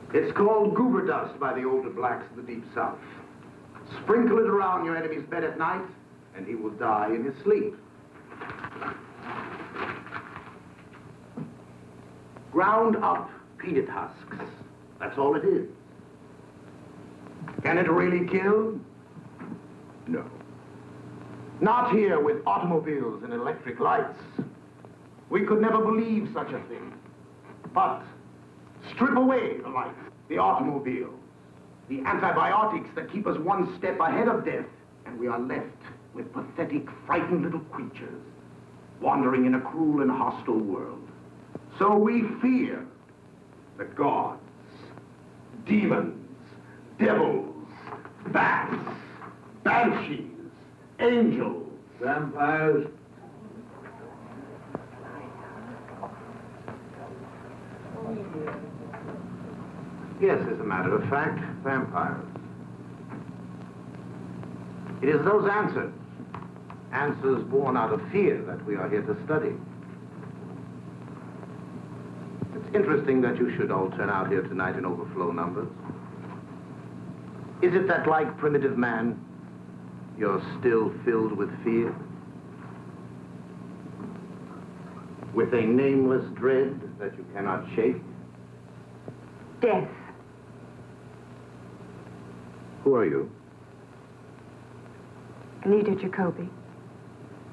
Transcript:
It's called goober dust by the older blacks of the Deep South. Sprinkle it around your enemy's bed at night, and he will die in his sleep. Ground up peanut husks. That's all it is. Can it really kill? No. Not here with automobiles and electric lights. We could never believe such a thing. But strip away the lights, the automobiles, the antibiotics that keep us one step ahead of death, and we are left with pathetic, frightened little creatures wandering in a cruel and hostile world. So we fear the gods, demons, devils, bats, banshees, angels, vampires. Yes, as a matter of fact, vampires. It is those answers born out of fear, that we are here to study. It's interesting that you should all turn out here tonight in overflow numbers. Is it that, like primitive man, you're still filled with fear? With a nameless dread that you cannot shake? Death. Who are you? Anita Jacoby.